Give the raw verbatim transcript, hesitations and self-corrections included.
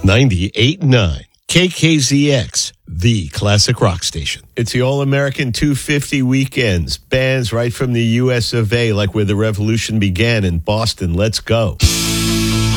ninety-eight point nine K K Z X, the classic rock station. It's the All-American two fifty weekends. Bands right from the U S of A, like where the revolution began in Boston. Let's go.